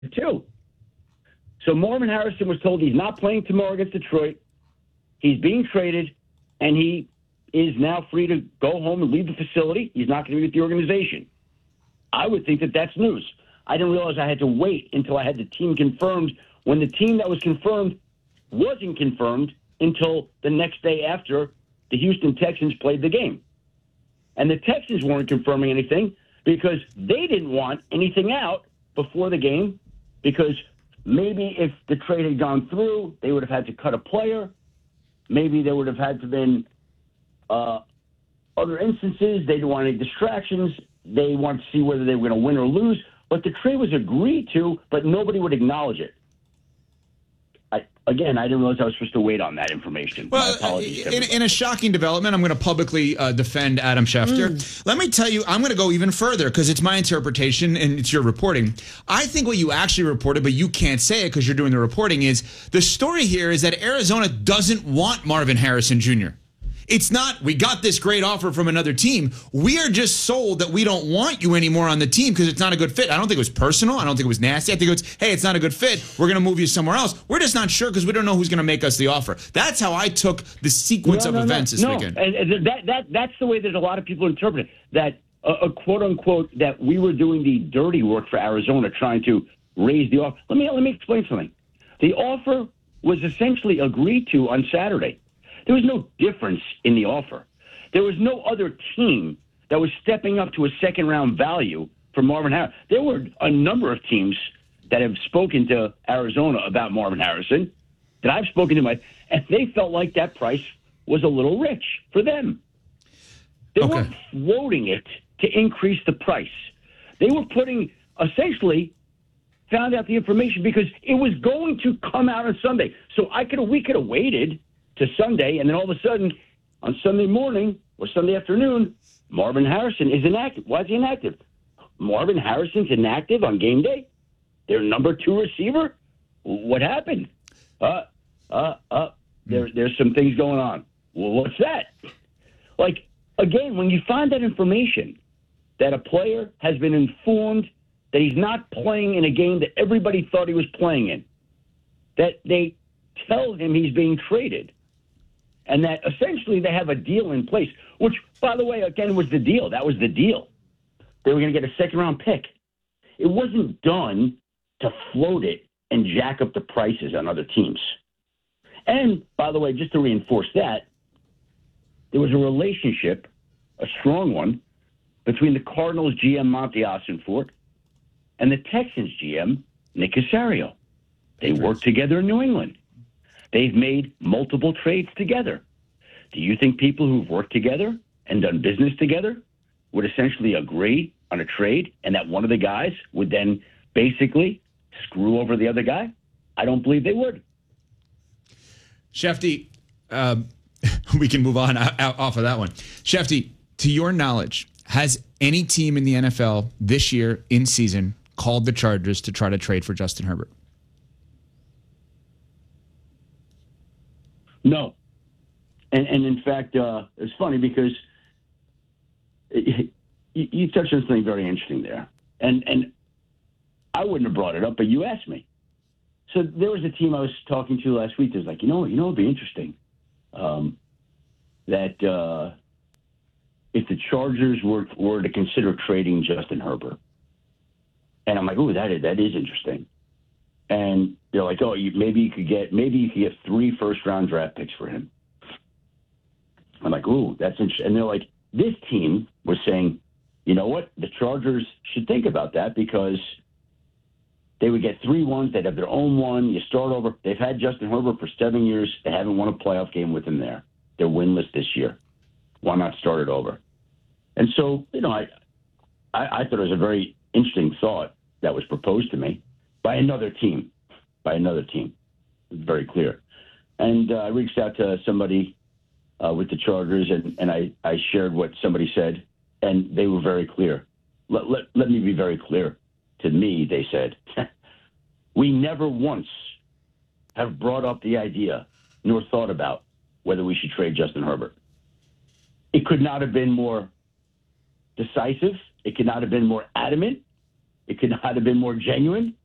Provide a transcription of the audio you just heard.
too. So Marvin Harrison was told he's not playing tomorrow against Detroit. He's being traded, and he is now free to go home and leave the facility. He's not going to be with the organization. I would think that that's news. I didn't realize I had to wait until I had the team confirmed when the team that was confirmed wasn't confirmed until the next day after the Houston Texans played the game. And the Texans weren't confirming anything because they didn't want anything out before the game because maybe if the trade had gone through, they would have had to cut a player. Maybe there would have had to been other instances. They didn't want any distractions. They wanted to see whether they were going to win or lose. But the trade was agreed to, but nobody would acknowledge it. I didn't realize I was supposed to wait on that information. Well, My apologies. In a shocking development, I'm going to publicly defend Adam Schefter. Let me tell you, I'm going to go even further because it's my interpretation and it's your reporting. I think what you actually reported, but you can't say it because you're doing the reporting, is the story here is that Arizona doesn't want Marvin Harrison Jr. It's not, we got this great offer from another team. We are just sold that we don't want you anymore on the team because it's not a good fit. I don't think it was personal. I don't think it was nasty. I think it was, hey, it's not a good fit. We're going to move you somewhere else. We're just not sure because we don't know who's going to make us the offer. That's how I took the sequence of events this weekend. And that's the way that a lot of people interpret it, that a quote-unquote, that we were doing the dirty work for Arizona trying to raise the offer. Let me explain something. The offer was essentially agreed to on Saturday. There was no difference in the offer. There was no other team that was stepping up to a second-round value for Marvin Harrison. There were a number of teams that have spoken to Arizona about Marvin Harrison that I've spoken to, and they felt like that price was a little rich for them. They weren't floating it to increase the price. They were essentially found out the information because it was going to come out on Sunday. So we could have waited to Sunday, and then all of a sudden, on Sunday morning or Sunday afternoon, Marvin Harrison is inactive. Why is he inactive? Marvin Harrison's inactive on game day? Their number 2 receiver? What happened? There's some things going on. Well, what's that? Like, again, when you find that information, that a player has been informed that he's not playing in a game that everybody thought he was playing in, that they tell him he's being traded, and that essentially they have a deal in place, which, by the way, again, was the deal. That was the deal. They were going to get a second-round pick. It wasn't done to float it and jack up the prices on other teams. And, by the way, just to reinforce that, there was a relationship, a strong one, between the Cardinals GM Monty Ossenfort and the Texans GM Nick Caserio. They worked together in New England. They've made multiple trades together. Do you think people who've worked together and done business together would essentially agree on a trade and that one of the guys would then basically screw over the other guy? I don't believe they would. Shefty, we can move on off of that one. Shefty, to your knowledge, has any team in the NFL this year in season called the Chargers to try to trade for Justin Herbert? No. And in fact, it's funny because you touched on something very interesting there. And I wouldn't have brought it up, but you asked me. So there was a team I was talking to last week that was like, it'd be interesting that if the Chargers were to consider trading Justin Herbert. And I'm like, ooh, that is interesting. And they're like, oh, maybe you could get 3 first-round draft picks for him. I'm like, ooh, that's interesting. And they're like, this team was saying, you know what? The Chargers should think about that because they would get 3 ones. They'd have their own one. You start over. They've had Justin Herbert for 7 years. They haven't won a playoff game with him there. They're winless this year. Why not start it over? And so, I thought it was a very interesting thought that was proposed to me by another team. Very clear. And I reached out to somebody with the Chargers, and I shared what somebody said, and they were very clear. Let me be very clear. To me, they said, we never once have brought up the idea nor thought about whether we should trade Justin Herbert. It could not have been more decisive. It could not have been more adamant. It could not have been more genuine.